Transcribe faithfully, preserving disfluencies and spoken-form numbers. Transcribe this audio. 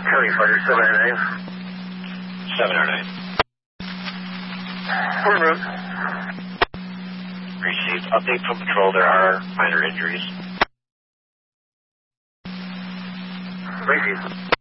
County Fighter seven oh nine. seven oh nine. En route. Received. Update from patrol. There are minor injuries. Received.